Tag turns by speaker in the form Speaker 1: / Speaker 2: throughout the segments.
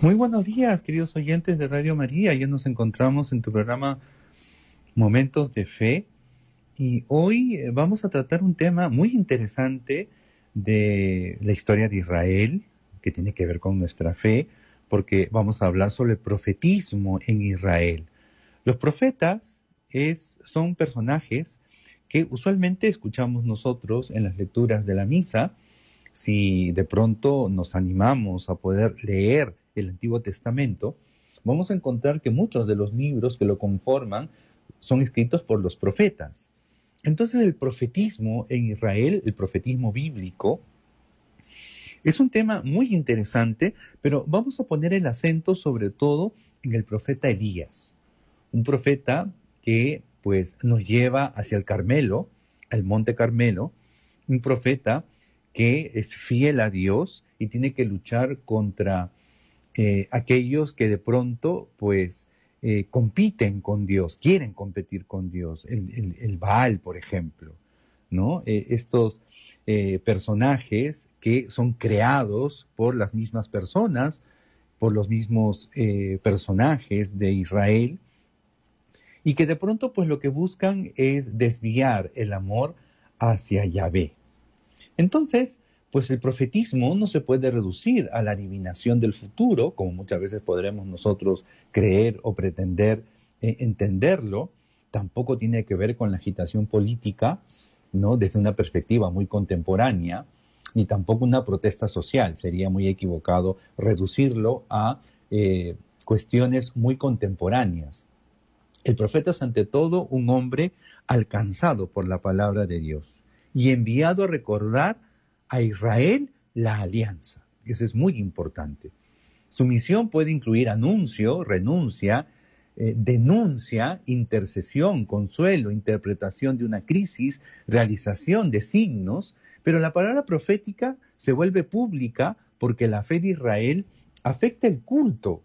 Speaker 1: Muy buenos días, queridos oyentes de Radio María. Ya nos encontramos en tu programa Momentos de Fe y hoy vamos a tratar un tema muy interesante de la historia de Israel, que tiene que ver con nuestra fe, porque vamos a hablar sobre el profetismo en Israel. Los profetas son personajes que usualmente escuchamos nosotros en las lecturas de la misa. Si de pronto nos animamos a poder leer el Antiguo Testamento, vamos a encontrar que muchos de los libros que lo conforman son escritos por los profetas. Entonces el profetismo en Israel, el profetismo bíblico, es un tema muy interesante, pero vamos a poner el acento sobre todo en el profeta Elías, un profeta que pues nos lleva hacia el Carmelo, al monte Carmelo, un profeta que es fiel a Dios y tiene que luchar contra aquellos que de pronto pues compiten con Dios, quieren competir con Dios, el Baal, por ejemplo, ¿no? Estos personajes que son creados por las mismas personas, por los mismos personajes de Israel, y que de pronto pues lo que buscan es desviar el amor hacia Yahvé. Entonces, pues el profetismo no se puede reducir a la adivinación del futuro, como muchas veces podremos nosotros creer o pretender entenderlo. Tampoco tiene que ver con la agitación política, ¿no? Desde una perspectiva muy contemporánea, ni tampoco una protesta social. Sería muy equivocado reducirlo a cuestiones muy contemporáneas. El profeta es ante todo un hombre alcanzado por la palabra de Dios y enviado a recordar a Israel la alianza. Eso es muy importante. Su misión puede incluir anuncio, renuncia, denuncia, intercesión, consuelo, interpretación de una crisis, realización de signos, pero la palabra profética se vuelve pública porque la fe de Israel afecta el culto,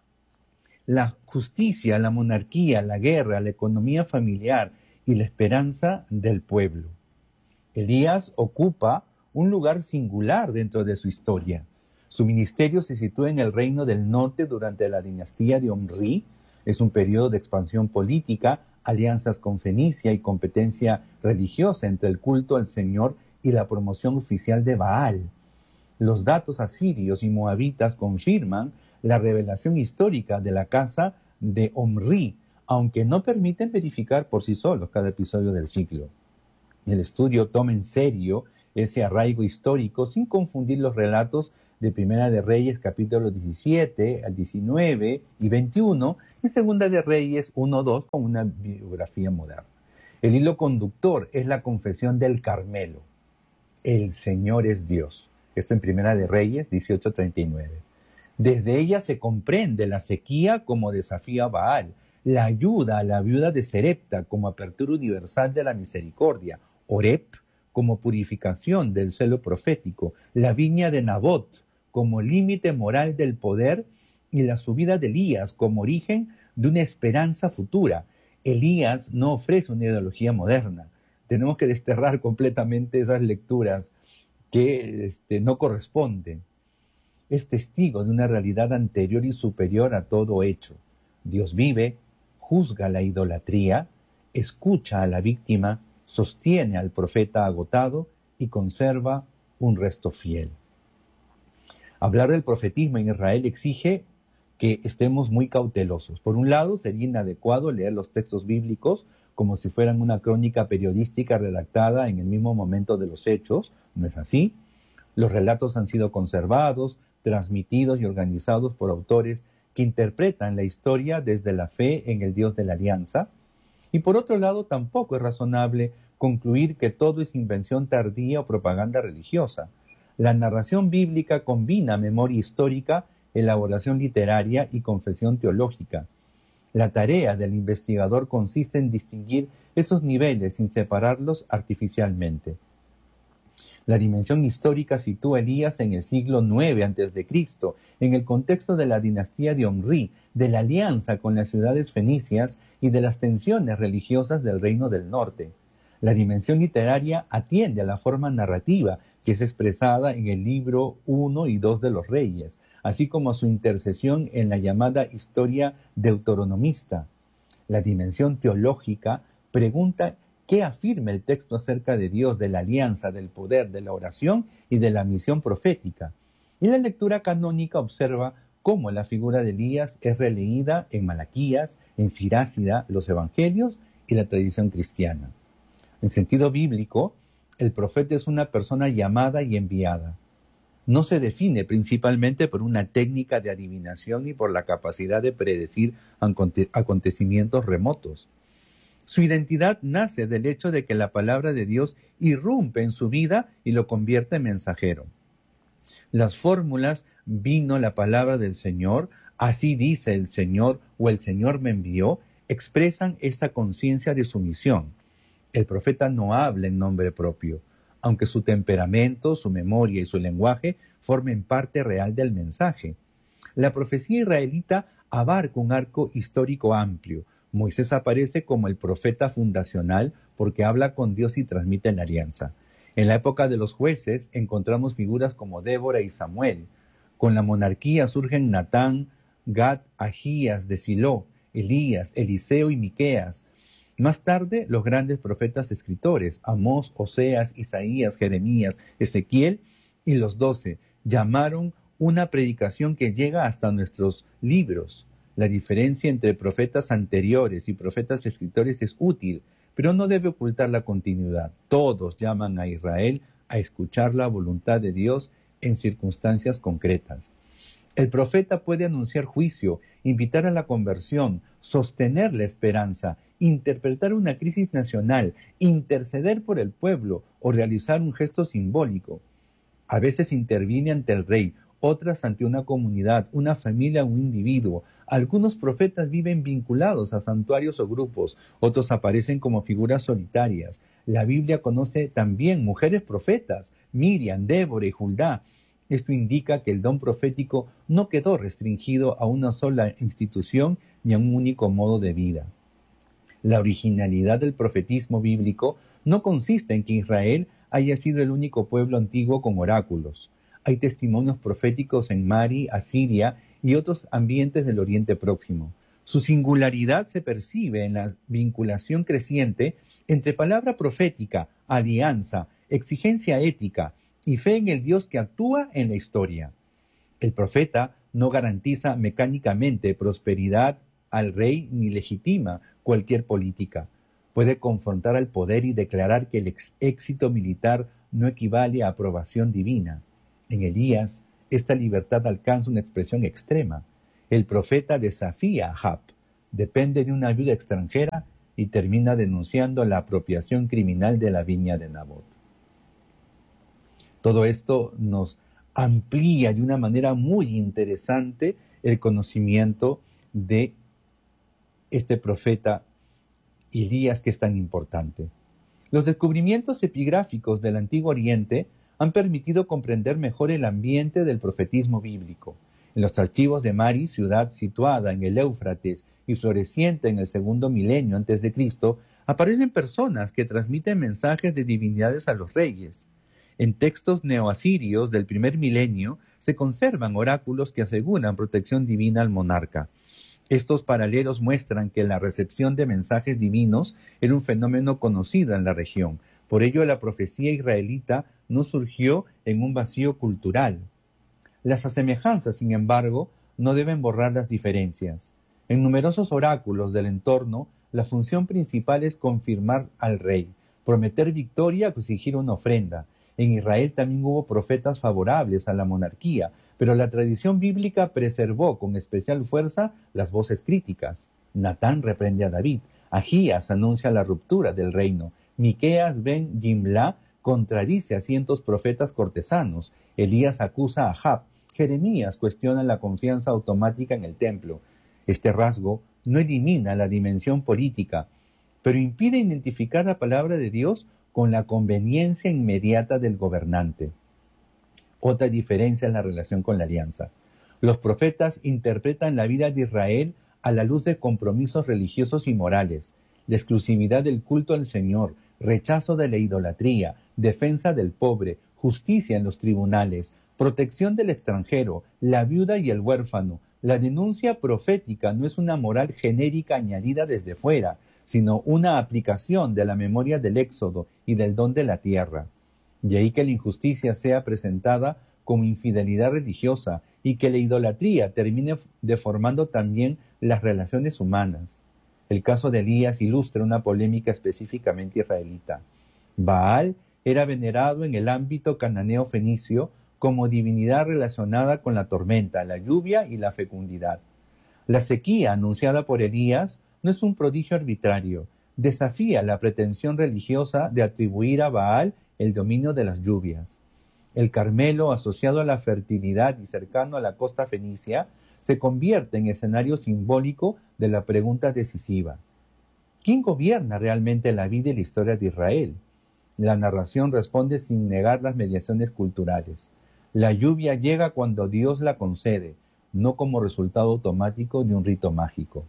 Speaker 1: la justicia, la monarquía, la guerra, la economía familiar y la esperanza del pueblo. Elías ocupa un lugar singular dentro de su historia. Su ministerio se sitúa en el reino del norte durante la dinastía de Omri. Es un periodo de expansión política, alianzas con Fenicia y competencia religiosa entre el culto al Señor y la promoción oficial de Baal. Los datos asirios y moabitas confirman la revelación histórica de la casa de Omri, aunque no permiten verificar por sí solos cada episodio del ciclo. El estudio toma en serio ese arraigo histórico sin confundir los relatos de Primera de Reyes capítulo 17 al 19 y 21 y Segunda de Reyes 1-2 con una biografía moderna. El hilo conductor es la confesión del Carmelo. El Señor es Dios. Esto en Primera de Reyes 18:39. Desde ella se comprende la sequía como desafío a Baal, la ayuda a la viuda de Serepta como apertura universal de la misericordia, Oreb como purificación del celo profético, la viña de Nabot como límite moral del poder y la subida de Elías como origen de una esperanza futura. Elías no ofrece una ideología moderna. Tenemos que desterrar completamente esas lecturas que no corresponden. Es testigo de una realidad anterior y superior a todo hecho. Dios vive, juzga la idolatría, escucha a la víctima, sostiene al profeta agotado y conserva un resto fiel. Hablar del profetismo en Israel exige que estemos muy cautelosos. Por un lado, sería inadecuado leer los textos bíblicos como si fueran una crónica periodística redactada en el mismo momento de los hechos. No es así. Los relatos han sido conservados, transmitidos y organizados por autores que interpretan la historia desde la fe en el Dios de la Alianza. Y por otro lado, tampoco es razonable concluir que todo es invención tardía o propaganda religiosa. La narración bíblica combina memoria histórica, elaboración literaria y confesión teológica. La tarea del investigador consiste en distinguir esos niveles sin separarlos artificialmente. La dimensión histórica sitúa a Elías en el siglo IX a.C., en el contexto de la dinastía de Omri, de la alianza con las ciudades fenicias y de las tensiones religiosas del reino del norte. La dimensión literaria atiende a la forma narrativa, que es expresada en el libro 1 y 2 de los Reyes, así como su intercesión en la llamada historia deuteronomista. La dimensión teológica pregunta qué afirma el texto acerca de Dios, de la alianza, del poder, de la oración y de la misión profética. Y la lectura canónica observa cómo la figura de Elías es releída en Malaquías, en Sirásida, los Evangelios y la tradición cristiana. En sentido bíblico, el profeta es una persona llamada y enviada. No se define principalmente por una técnica de adivinación y por la capacidad de predecir acontecimientos remotos. Su identidad nace del hecho de que la palabra de Dios irrumpe en su vida y lo convierte en mensajero. Las fórmulas vino la palabra del Señor, así dice el Señor o el Señor me envió, expresan esta conciencia de su misión. El profeta no habla en nombre propio, aunque su temperamento, su memoria y su lenguaje formen parte real del mensaje. La profecía israelita abarca un arco histórico amplio. Moisés aparece como el profeta fundacional porque habla con Dios y transmite la alianza. En la época de los jueces encontramos figuras como Débora y Samuel. Con la monarquía surgen Natán, Gad, Ahías de Silo, Elías, Eliseo y Miqueas. Más tarde, los grandes profetas escritores, Amós, Oseas, Isaías, Jeremías, Ezequiel y los 12, llamaron una predicación que llega hasta nuestros libros. La diferencia entre profetas anteriores y profetas escritores es útil, pero no debe ocultar la continuidad. Todos llaman a Israel a escuchar la voluntad de Dios en circunstancias concretas. El profeta puede anunciar juicio, invitar a la conversión, sostener la esperanza, interpretar una crisis nacional, interceder por el pueblo o realizar un gesto simbólico. A veces interviene ante el rey, otras ante una comunidad, una familia o un individuo. Algunos profetas viven vinculados a santuarios o grupos, otros aparecen como figuras solitarias. La Biblia conoce también mujeres profetas, Miriam, Débora y Judá. Esto indica que el don profético no quedó restringido a una sola institución ni a un único modo de vida. La originalidad del profetismo bíblico no consiste en que Israel haya sido el único pueblo antiguo con oráculos. Hay testimonios proféticos en Mari, Asiria y otros ambientes del Oriente Próximo. Su singularidad se percibe en la vinculación creciente entre palabra profética, alianza, exigencia ética y fe en el Dios que actúa en la historia. El profeta no garantiza mecánicamente prosperidad al rey ni legitima cualquier política. Puede confrontar al poder y declarar que el éxito militar no equivale a aprobación divina. En Elías, esta libertad alcanza una expresión extrema. El profeta desafía a Ahab, depende de una ayuda extranjera y termina denunciando la apropiación criminal de la viña de Nabot. Todo esto nos amplía de una manera muy interesante el conocimiento de este profeta Elías, que es tan importante. Los descubrimientos epigráficos del Antiguo Oriente han permitido comprender mejor el ambiente del profetismo bíblico. En los archivos de Mari, ciudad situada en el Éufrates y floreciente en el segundo milenio antes de Cristo, aparecen personas que transmiten mensajes de divinidades a los reyes. En textos neoasirios del primer milenio se conservan oráculos que aseguran protección divina al monarca. Estos paralelos muestran que la recepción de mensajes divinos era un fenómeno conocido en la región. Por ello, la profecía israelita no surgió en un vacío cultural. Las asemejanzas, sin embargo, no deben borrar las diferencias. En numerosos oráculos del entorno, la función principal es confirmar al rey, prometer victoria o exigir una ofrenda. En Israel también hubo profetas favorables a la monarquía, pero la tradición bíblica preservó con especial fuerza las voces críticas. Natán reprende a David, Ahías anuncia la ruptura del reino, Miqueas ben Jimla contradice a cientos profetas cortesanos, Elías acusa a Ahab, Jeremías cuestiona la confianza automática en el templo. Este rasgo no elimina la dimensión política, pero impide identificar la palabra de Dios con la conveniencia inmediata del gobernante. Otra diferencia es la relación con la alianza. Los profetas interpretan la vida de Israel a la luz de compromisos religiosos y morales, la exclusividad del culto al Señor, rechazo de la idolatría, defensa del pobre, justicia en los tribunales, protección del extranjero, la viuda y el huérfano. La denuncia profética no es una moral genérica añadida desde fuera, sino una aplicación de la memoria del Éxodo y del don de la tierra. De ahí que la injusticia sea presentada como infidelidad religiosa y que la idolatría termine deformando también las relaciones humanas. El caso de Elías ilustra una polémica específicamente israelita. Baal era venerado en el ámbito cananeo fenicio como divinidad relacionada con la tormenta, la lluvia y la fecundidad. La sequía anunciada por Elías no es un prodigio arbitrario, desafía la pretensión religiosa de atribuir a Baal el dominio de las lluvias. El Carmelo, asociado a la fertilidad y cercano a la costa fenicia, se convierte en escenario simbólico de la pregunta decisiva: ¿quién gobierna realmente la vida y la historia de Israel? La narración responde sin negar las mediaciones culturales. La lluvia llega cuando Dios la concede, no como resultado automático de un rito mágico.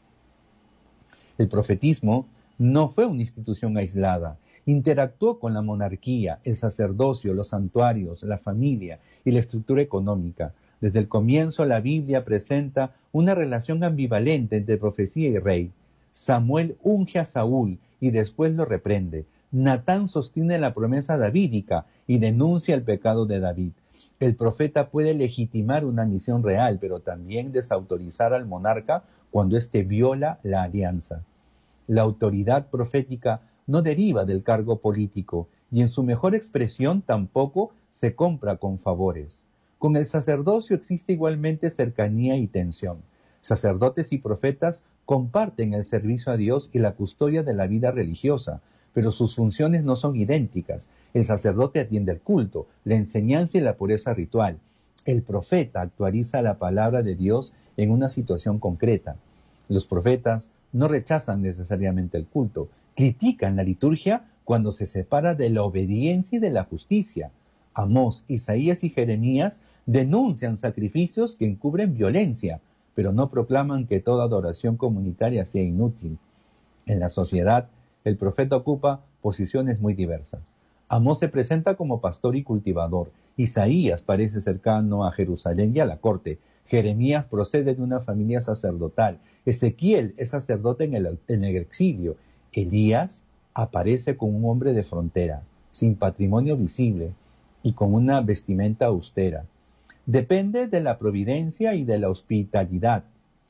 Speaker 1: El profetismo no fue una institución aislada. Interactuó con la monarquía, el sacerdocio, los santuarios, la familia y la estructura económica. Desde el comienzo, la Biblia presenta una relación ambivalente entre profecía y rey. Samuel unge a Saúl y después lo reprende. Natán sostiene la promesa davídica y denuncia el pecado de David. El profeta puede legitimar una misión real, pero también desautorizar al monarca cuando éste viola la alianza. La autoridad profética no deriva del cargo político y en su mejor expresión tampoco se compra con favores. Con el sacerdocio existe igualmente cercanía y tensión. Sacerdotes y profetas comparten el servicio a Dios y la custodia de la vida religiosa, pero sus funciones no son idénticas. El sacerdote atiende el culto, la enseñanza y la pureza ritual. El profeta actualiza la palabra de Dios en una situación concreta. Los profetas no rechazan necesariamente el culto, critican la liturgia cuando se separa de la obediencia y de la justicia. Amós, Isaías y Jeremías denuncian sacrificios que encubren violencia, pero no proclaman que toda adoración comunitaria sea inútil. En la sociedad, el profeta ocupa posiciones muy diversas. Amós se presenta como pastor y cultivador. Isaías parece cercano a Jerusalén y a la corte. Jeremías procede de una familia sacerdotal. Ezequiel es sacerdote en el exilio. Elías aparece como un hombre de frontera, sin patrimonio visible y con una vestimenta austera. Depende de la providencia y de la hospitalidad.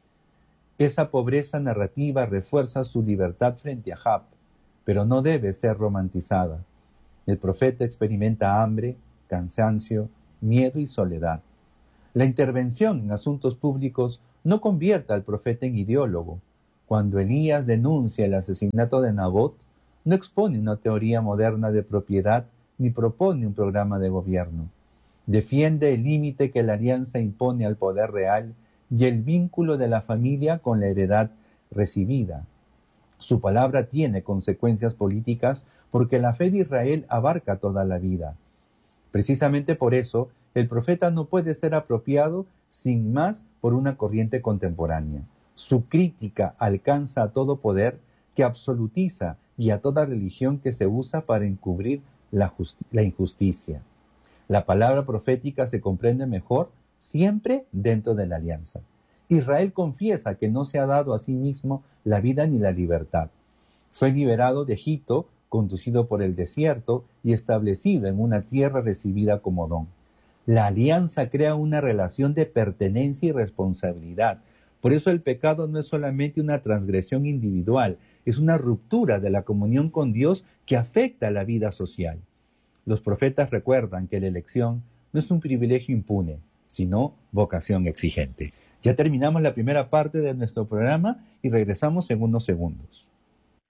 Speaker 1: Esa pobreza narrativa refuerza su libertad frente a Ahab, pero no debe ser romantizada. El profeta experimenta hambre, cansancio, miedo y soledad. La intervención en asuntos públicos no convierte al profeta en ideólogo. Cuando Elías denuncia el asesinato de Nabot, no expone una teoría moderna de propiedad ni propone un programa de gobierno. Defiende el límite que la alianza impone al poder real y el vínculo de la familia con la heredad recibida. Su palabra tiene consecuencias políticas porque la fe de Israel abarca toda la vida. Precisamente por eso, el profeta no puede ser apropiado sin más por una corriente contemporánea. Su crítica alcanza a todo poder que absolutiza y a toda religión que se usa para encubrir la injusticia. La palabra profética se comprende mejor siempre dentro de la alianza. Israel confiesa que no se ha dado a sí mismo la vida ni la libertad. Fue liberado de Egipto, conducido por el desierto y establecido en una tierra recibida como don. La alianza crea una relación de pertenencia y responsabilidad. Por eso el pecado no es solamente una transgresión individual, es una ruptura de la comunión con Dios que afecta a la vida social. Los profetas recuerdan que la elección no es un privilegio impune, sino vocación exigente. Ya terminamos la primera parte de nuestro programa y regresamos en unos segundos.